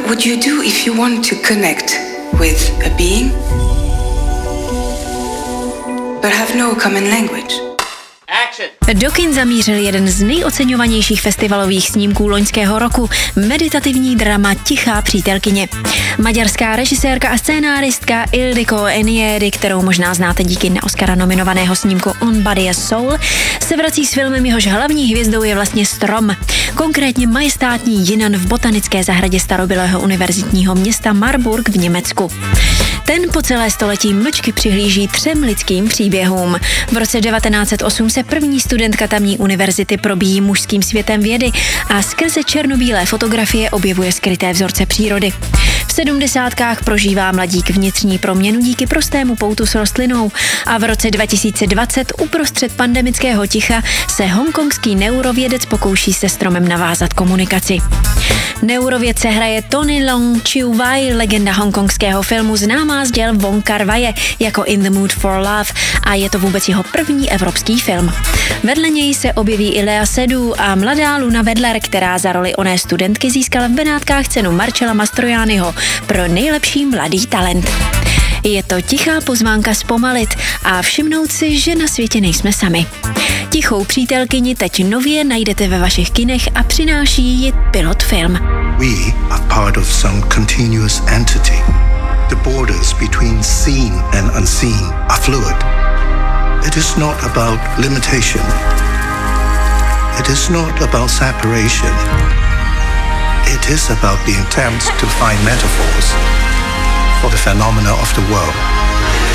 would you do if you want to connect with a being but have no common language? Do kin zamířil jeden z nejoceňovanějších festivalových snímků loňského roku, meditativní drama Tichá přítelkyně. Maďarská režisérka a scénáristka Ildiko Enyéry, kterou možná znáte díky na Oscara nominovaného snímku On Body and Soul, se vrací s filmem, jehož hlavní hvězdou je vlastně strom. Konkrétně majestátní jinan v botanické zahradě starobylého univerzitního města Marburg v Německu. Ten po celé století mlčky přihlíží 3 lidským příběhům. V roce 1908 se první studentka tamní univerzity probíjí mužským světem vědy a skrze černobílé fotografie objevuje skryté vzorce přírody. V 70kách prožívá mladík vnitřní proměnu díky prostému poutu s rostlinou a v roce 2020 uprostřed pandemického ticha se hongkongský neurovědec pokouší se stromem navázat komunikaci. Neurovědce hraje Tony Leung Chiu Wai, legenda hongkongského filmu známá z děl Wong Kar-waje jako In the Mood for Love a je to vůbec jeho první evropský film. Vedle něj se objeví i Lea Seydoux a mladá Luna Wedler, která za roli oné studentky získala v Benátkách cenu Marcella Mastroianniho pro nejlepší mladý talent. Je to tichá pozvánka zpomalit a všimnout si, že na světě nejsme sami. Tichou přítelkyni teď nově najdete ve vašich kinech a přináší ji Pilot Film. We are part of some continuous entity. The borders between seen and unseen are fluid. It is not about limitation. It is not about separation. It is about the attempt to find metaphors for the phenomena of the world.